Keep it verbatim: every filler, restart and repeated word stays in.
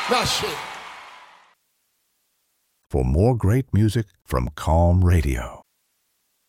That's it. For more great music from Calm Radio,